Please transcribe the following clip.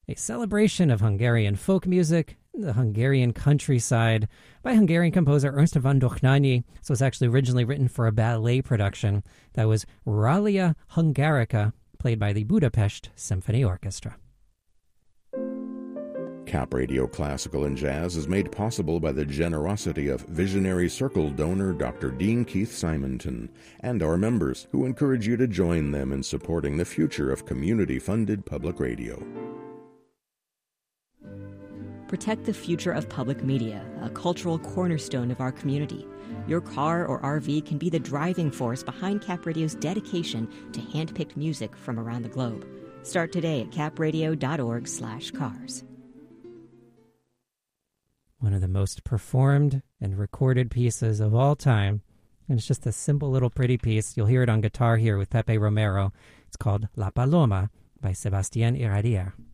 a celebration of Hungarian folk music, the Hungarian countryside, by Hungarian composer Ernst van Dohnányi. So it's actually originally written for a ballet production that was Rália Hungarica, played by the Budapest Symphony Orchestra. Cap Radio Classical and Jazz is made possible by the generosity of Visionary Circle donor Dr. Dean Keith Simonton and our members, who encourage you to join them in supporting the future of community-funded public radio. Protect the future of public media, a cultural cornerstone of our community. Your car or RV can be the driving force behind Cap Radio's dedication to hand-picked music from around the globe. Start today at capradio.org/cars. One of the most performed and recorded pieces of all time. And it's just a simple little pretty piece. You'll hear it on guitar here with Pepe Romero. It's called La Paloma by Sebastián Iradier.